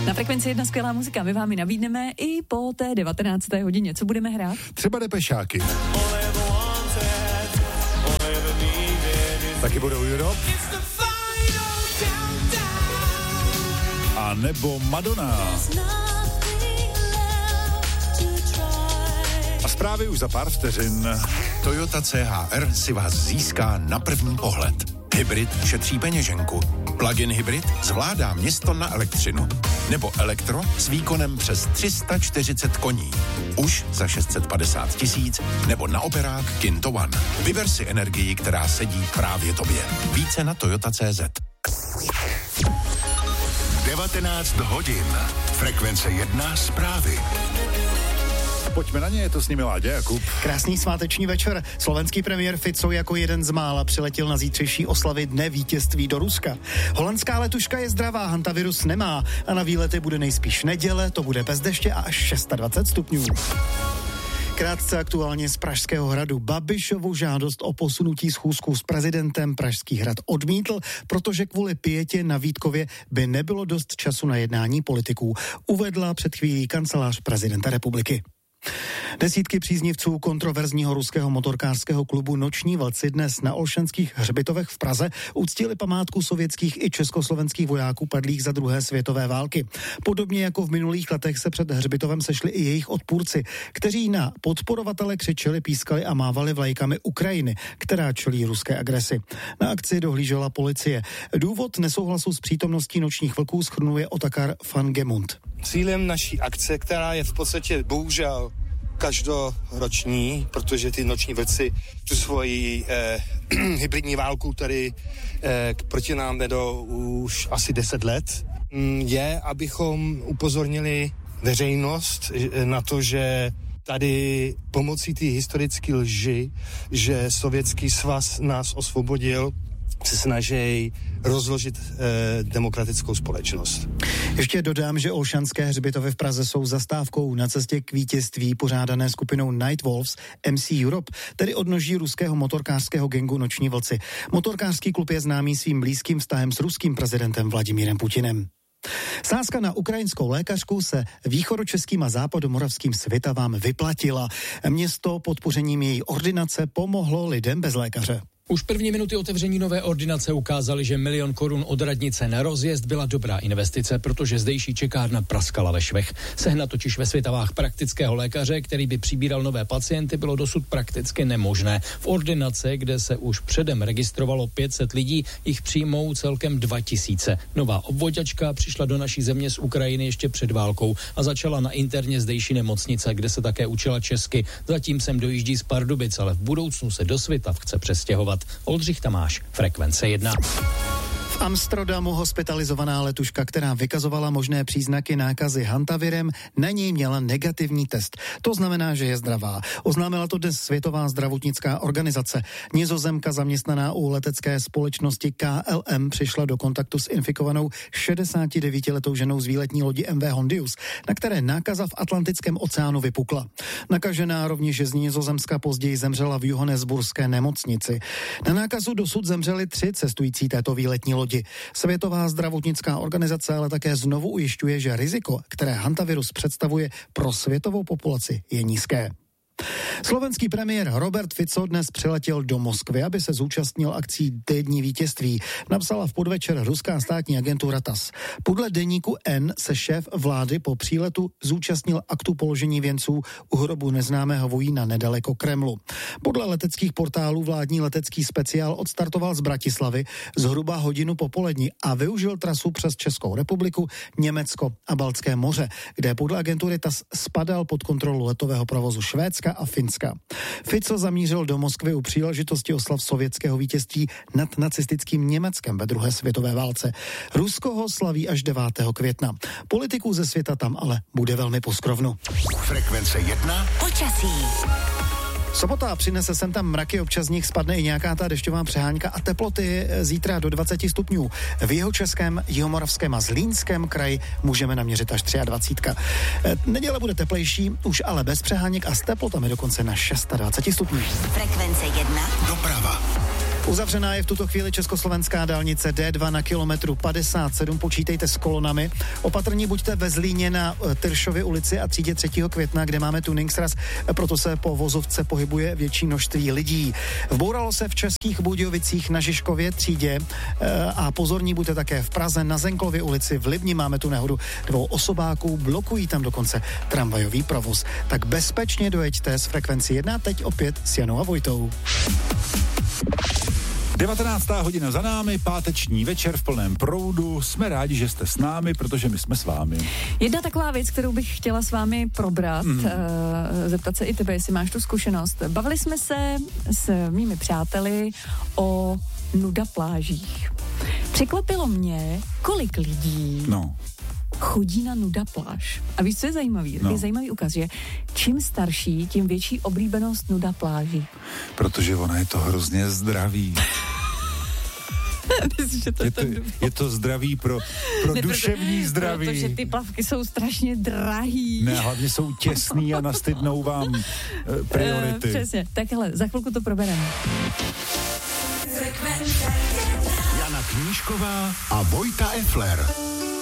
Na Frekvenci 1 skvělá muzika, my vám ji nabídneme i po té 19. hodině. Co budeme hrát? Třeba Depešáky. Taky budou Europe. A nebo Madonna. A zprávy už za pár vteřin. Toyota CHR si vás získá na první pohled. Hybrid šetří peněženku. Plug-in hybrid zvládá město na elektřinu. Nebo elektro s výkonem přes 340 koní. Už za 650 000, nebo na operák Kinto One. Vyber si energii, která sedí právě tobě. Více na Toyota.cz. 19 hodin. Frekvence 1 zprávy. Pojďme na ně, je to s nimi Láďa Jakub. Krásný sváteční večer. Slovenský premiér Fico jako jeden z mála přiletěl na zítřejší oslavy Dne vítězství do Ruska. Holandská letuška je zdravá, hantavirus nemá a na výlety bude nejspíš neděle, to bude bez deště a až 26 stupňů. Krátce aktuálně z Pražského hradu. Babišovu žádost o posunutí schůzku s prezidentem Pražský hrad odmítl, protože kvůli pietě na Vítkově by nebylo dost času na jednání politiků, uvedla před chvílí kancelář prezidenta republiky. Desítky příznivců kontroverzního ruského motorkářského klubu Noční vlci dnes na Olšanských hřbitovech v Praze uctili památku sovětských i československých vojáků padlých za druhé světové války. Podobně jako v minulých letech se před hřbitovem sešli i jejich odpůrci, kteří na podporovatele křičeli, pískali a mávali vlajkami Ukrajiny, která čelí ruské agresi. Na akci dohlížela policie. Důvod nesouhlasu s přítomností Nočních vlků shrnuje Otakar van Gemund. Cílem naší akce, která je v podstatě bohužel každoroční, protože ty Noční vlci tu svoji hybridní válku tady proti nám vedou už asi 10 let, je, abychom upozornili veřejnost na to, že tady pomocí té historické lži, že Sovětský svaz nás osvobodil, se snaží rozložit demokratickou společnost. Ještě dodám, že Olšanské hřbitovy v Praze jsou zastávkou na cestě k vítězství pořádané skupinou Night Wolves MC Europe, tedy odnoží ruského motorkářského gangu Noční vlci. Motorkářský klub je známý svým blízkým vztahem s ruským prezidentem Vladimírem Putinem. Sázka na ukrajinskou lékařku se východočeským a západomoravským Svitavám vyplatila. Město podpořením její ordinace pomohlo lidem bez lékaře. Už první minuty otevření nové ordinace ukázaly, že 1 000 000 korun od radnice na rozjezd byla dobrá investice, protože zdejší čekárna praskala ve švech. Sehnat totiž ve Svitavách praktického lékaře, který by přibíral nové pacienty, bylo dosud prakticky nemožné. V ordinaci, kde se už předem registrovalo 500 lidí, jich přijmou celkem 2000. Nová obvoďačka přišla do naší země z Ukrajiny ještě před válkou a začala na interně zdejší nemocnice, kde se také učila česky. Zatím sem dojíždí z Pardubic, ale v budoucnu se do Svitav chce přestěhovat. Oldřich Tamáš, Frekvence 1. V Amsterdamu hospitalizovaná letuška, která vykazovala možné příznaky nákazy hantavirem, na něj měla negativní test. To znamená, že je zdravá. Oznámila to dnes Světová zdravotnická organizace. Nizozemka zaměstnaná u letecké společnosti KLM přišla do kontaktu s infikovanou 69letou ženou z výletní lodi MV Hondius, na které nákaza v Atlantickém oceánu vypukla. Nakažená rovněž z Nizozemska později zemřela v Johannesburské nemocnici. Na nákazu dosud zemřeli 3 cestující této výletní lodi. Světová zdravotnická organizace ale také znovu ujišťuje, že riziko, které hantavirus představuje pro světovou populaci, je nízké. Slovenský premiér Robert Fico dnes přiletěl do Moskvy, aby se zúčastnil akcí Dní vítězství, napsala v podvečer ruská státní agentura TASS. Podle deníku N se šéf vlády po příletu zúčastnil aktu položení věnců u hrobu neznámého vojína nedaleko Kremlu. Podle leteckých portálů vládní letecký speciál odstartoval z Bratislavy zhruba hodinu popolední a využil trasu přes Českou republiku, Německo a Baltské moře, kde podle agentury TASS spadal pod kontrolu letového provozu Švédska a Finska. Fico zamířil do Moskvy u příležitosti oslav sovětského vítězství nad nacistickým Německem ve druhé světové válce. Rusko ho slaví až 9. května. Politiků ze světa tam ale bude velmi poskrovnu. Frekvence 1. Počasí. Sobota přinese sem tam mraky, občas z nich spadne i nějaká ta dešťová přehánka a teploty zítra do 20 stupňů. V Jihočeském, Jihomoravském a Zlínském kraji můžeme naměřit až 23. Neděle bude teplejší, už ale bez přeháněk a s teplotami dokonce na 26 stupňů. Frekvence 1. Doprava. Uzavřená je v tuto chvíli československá dálnice D2 na kilometru 57. Počítejte s kolonami. Opatrní buďte ve Zlíně na Tyršově ulici a třídě 3. května, kde máme tuning sraz, proto se po vozovce pohybuje větší množství lidí. Vbouralo se v Českých Budějovicích na Žižkově třídě a pozorní buďte také v Praze na Zenklově ulici. V Libni máme tu nehodu 2 osobáků, blokují tam dokonce tramvajový provoz. Tak bezpečně dojeďte z Frekvenci 1, teď opět s Janou a Vojtou. 19. hodina za námi, páteční večer v plném proudu. Jsme rádi, že jste s námi, protože my jsme s vámi. Jedna taková věc, kterou bych chtěla s vámi probrat, zeptat se i tebe, jestli máš tu zkušenost. Bavili jsme se s mými přáteli o nuda plážích. Překvapilo mě, kolik lidí chodí na nuda pláž. A víš, co je zajímavý? Je zajímavý ukaz, že čím starší, tím větší oblíbenost nuda pláží. Protože ona je to hrozně zdravý. Je to zdraví pro duševní zdraví. Protože ty plavky jsou strašně drahý. Ne, hlavně jsou těsný a nastydnou vám priority. Přesně. Tak hele, za chvilku to probereme. Jana Knížková a Vojta Effler.